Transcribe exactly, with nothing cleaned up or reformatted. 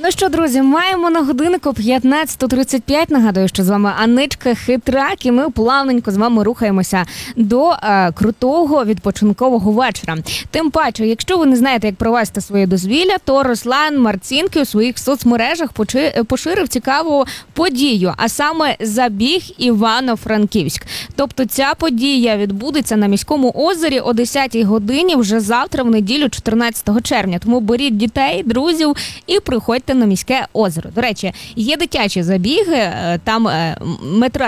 Ну що, друзі, маємо на годиннику п'ятнадцята тридцять п'ять. Нагадую, що з вами Аничка Хитрак, і ми плавненько з вами рухаємося до е, крутого відпочинкового вечора. Тим паче, якщо ви не знаєте, як провести своє дозвілля, то Руслан Марцінків у своїх соцмережах почи, поширив цікаву подію, а саме забіг Івано-Франківськ. Тобто ця подія відбудеться на міському озері о десятій годині вже завтра, в неділю, чотирнадцятого червня. Тому беріть дітей, друзів і приходьте на міське озеро. До речі, є дитячі забіги, там метра